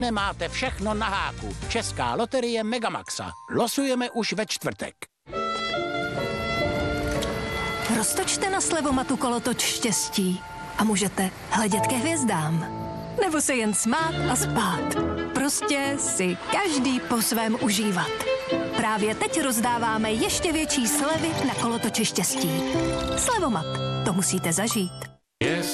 Nemáte všechno na háku. Česká loterie Megamaxa. Losujeme už ve čtvrtek. Roztočte na slevomatu kolotoč štěstí a můžete hledět ke hvězdám. Nebo se jen smát a spát. Prostě si každý po svém užívat. Právě teď rozdáváme ještě větší slevy na kolotoči štěstí. Slevomat, to musíte zažít.